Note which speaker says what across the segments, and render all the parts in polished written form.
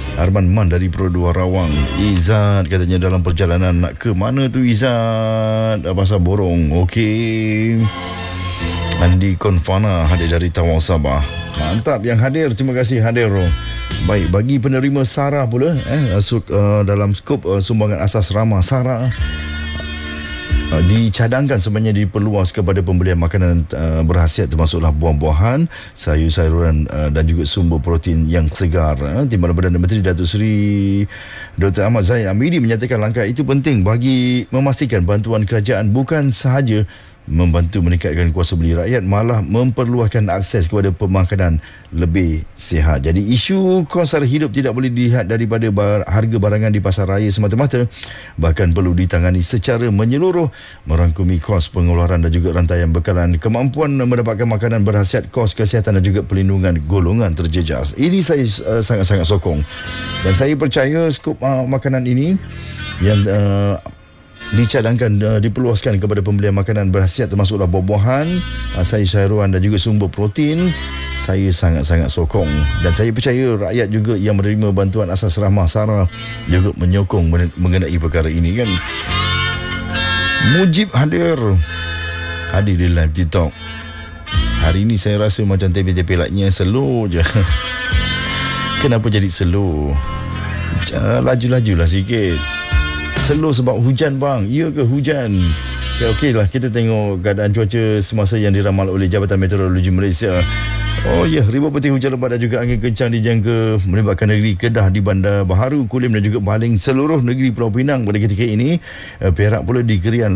Speaker 1: Arman Man dari Perodua Rawang. Izzat katanya dalam perjalanan nak ke mana tu Izzat? Pasar Borong. Okey. Andi Konfana hadir dari Tawau Sabah. Mantap yang hadir. Terima kasih hadir. Baik, bagi penerima SARA pula dalam skop sumbangan asas ramah SARA dicadangkan sebenarnya diperluas kepada pembelian makanan berkhasiat termasuklah buah-buahan, sayur-sayuran dan juga sumber protein yang segar. Timbalan Perdana Menteri Datuk Seri Dr. Ahmad Zahid Amidi menyatakan langkah itu penting bagi memastikan bantuan kerajaan bukan sahaja membantu meningkatkan kuasa beli rakyat, malah memperluaskan akses kepada pemakanan lebih sihat. Jadi isu kos sara hidup tidak boleh dilihat daripada harga barangan di pasar raya semata-mata, bahkan perlu ditangani secara menyeluruh, merangkumi kos pengeluaran dan juga rantaian bekalan, kemampuan mendapatkan makanan berkhasiat, kos kesihatan dan juga perlindungan golongan terjejas. Ini saya sangat-sangat sokong, dan saya percaya skop makanan ini yang dicadangkan diperluaskan kepada pembelian makanan berkhasiat termasuklah buah-buahan, sayur-sayuran dan juga sumber protein. Saya sangat-sangat sokong, dan saya percaya rakyat juga yang menerima bantuan asas rahmah SARA juga menyokong mengenai perkara ini kan. Mujib hadir di live TikTok. Hari ini saya rasa macam tepi-tepi lightnya slow je. Kenapa jadi slow? Laju-lajulah sikit. Slow sebab hujan bang. Ya ke hujan? Ya, okeylah, kita tengok keadaan cuaca semasa yang diramal oleh Jabatan Meteorologi Malaysia. Oh ya, ribuan petir hujan lebat dan juga angin kencang dijangka melibatkan negeri Kedah di Bandar Baharu, Kulim dan juga Baling, seluruh negeri Pulau Pinang pada ketika ini. Perak pula di Kerian,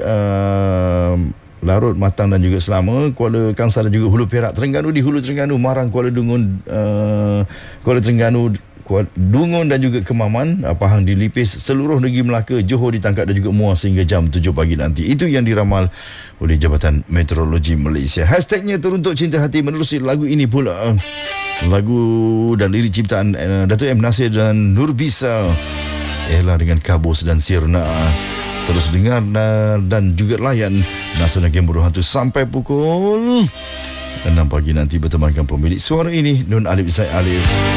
Speaker 1: Larut, Matang dan juga Selama, Kuala Kangsar dan juga Hulu Perak, Terengganu di Hulu Terengganu, Marang, Kuala Dungun, Kuala Terengganu, Dungun dan juga Kemaman, Pahang di Lipis, seluruh negeri Melaka, Johor ditangkap dan juga Muar sehingga jam 7 pagi nanti. Itu yang diramal oleh Jabatan Meteorologi Malaysia. Hashtagnya Teruntuk Cinta Hati menerusi lagu ini pula. Lagu dan lirik ciptaan Datuk M. Nasir dan Nurbisa. Ella dengan Kabus dan Sirna. Terus dengar dan juga layan Nasional Game Buruh Hantu sampai pukul 6 pagi nanti bertemankan pemilik suara ini, Nun Alif Isai Alif.